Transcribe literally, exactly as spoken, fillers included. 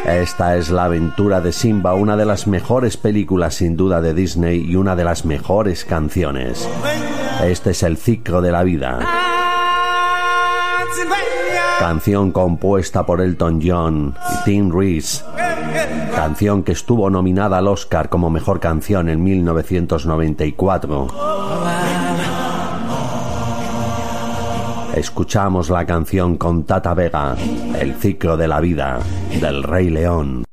Esta es la aventura de Simba, una de las mejores películas sin duda de Disney y una de las mejores canciones. Este es el ciclo de la vida. Canción compuesta por Elton John y Tim Rice. Canción que estuvo nominada al Oscar como mejor canción en mil novecientos noventa y cuatro. Escuchamos la canción con Tata Vega, El ciclo de la vida, del Rey León.